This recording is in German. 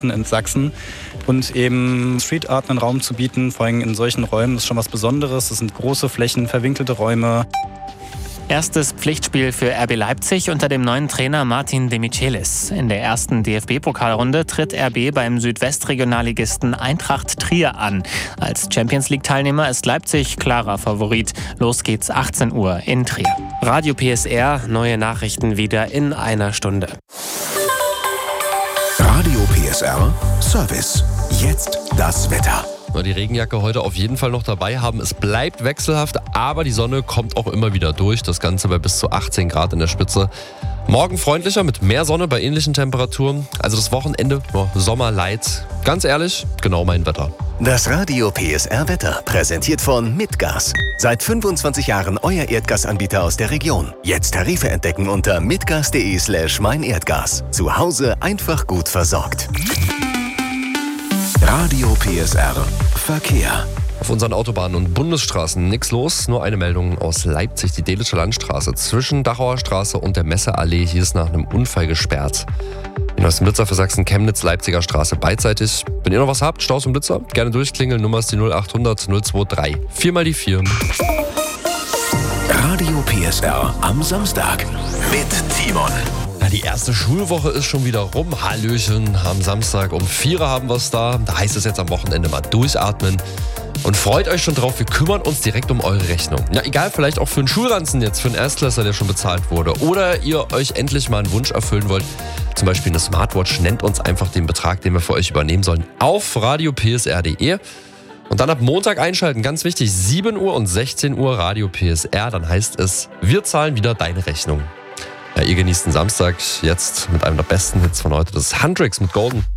in Sachsen. Und eben Street Art einen Raum zu bieten, vor allem in solchen Räumen, ist schon was Besonderes. Das sind große Flächen, verwinkelte Räume. Erstes Pflichtspiel für RB Leipzig unter dem neuen Trainer Martin De Michelis. In der ersten DFB-Pokalrunde tritt RB beim Südwestregionalligisten Eintracht Trier an. Als Champions-League-Teilnehmer ist Leipzig klarer Favorit. Los geht's 18 Uhr in Trier. Radio PSR, neue Nachrichten wieder in einer Stunde. Radio PSR Service. Jetzt das Wetter. Die Regenjacke heute auf jeden Fall noch dabei haben. Es bleibt wechselhaft, aber die Sonne kommt auch immer wieder durch. Das Ganze bei bis zu 18 Grad in der Spitze. Morgen freundlicher mit mehr Sonne bei ähnlichen Temperaturen. Also das Wochenende Sommerlight. Ganz ehrlich, genau mein Wetter. Das Radio PSR Wetter präsentiert von Mitgas. Seit 25 Jahren euer Erdgasanbieter aus der Region. Jetzt Tarife entdecken unter mitgas.de/meinerdgas. Zu Hause einfach gut versorgt. Radio PSR Verkehr. Auf unseren Autobahnen und Bundesstraßen nichts los. Nur eine Meldung aus Leipzig. Die Delitzsche Landstraße zwischen Dachauer Straße und der Messeallee hier ist nach einem Unfall gesperrt. Die neuesten Blitzer für Sachsen-Chemnitz, Leipziger Straße beidseitig. Wenn ihr noch was habt, Staus und Blitzer, gerne durchklingeln. Nummer ist die 0800 023. 4 mal die 4. Radio PSR am Samstag mit Timon. Ja, die erste Schulwoche ist schon wieder rum. Hallöchen, am Samstag um 4 haben wir es da. Da heißt es jetzt am Wochenende mal durchatmen. Und freut euch schon drauf, wir kümmern uns direkt um eure Rechnung. Ja, egal, vielleicht auch für einen Schulranzen jetzt, für einen Erstklässler, der schon bezahlt wurde. Oder ihr euch endlich mal einen Wunsch erfüllen wollt. Zum Beispiel eine Smartwatch. Nennt uns einfach den Betrag, den wir für euch übernehmen sollen, auf radiopsr.de. Und dann ab Montag einschalten, ganz wichtig, 7 Uhr und 16 Uhr Radio PSR. Dann heißt es, wir zahlen wieder deine Rechnung. Ja, ihr genießt den Samstag jetzt mit einem der besten Hits von heute. Das ist Handrix mit Golden.